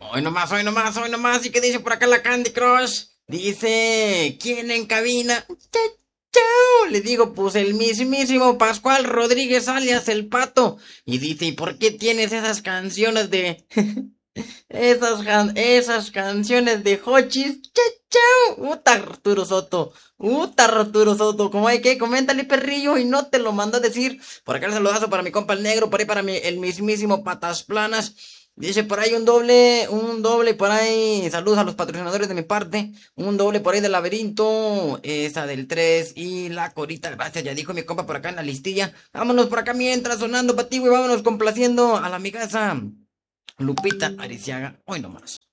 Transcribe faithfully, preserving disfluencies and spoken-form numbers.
Hoy nomás, hoy nomás, hoy nomás. ¿Y qué dice por acá la Candy Crush? Dice, ¿quién en cabina? Chau, chau. Le digo, pues el mismísimo Pascual Rodríguez alias el Pato. Y dice, ¿y por qué tienes esas canciones de... esas, can- esas canciones de Hochis? Chau, chau. Uta Arturo Soto. Uta Arturo Soto. ¿Cómo hay que? Coméntale, perrillo. Y no te lo mando a decir. Por acá el saludazo para mi compa el negro. Por ahí para mi, el mismísimo Patas Planas. Dice por ahí un doble, un doble por ahí. Saludos a los patrocinadores de mi parte. Un doble por ahí del laberinto. Esa del tres y la corita. Gracias, ya dijo mi compa por acá en la listilla. Vámonos por acá mientras sonando para ti, güey. Vámonos complaciendo a la amigaza Lupita Ariciaga. Hoy nomás.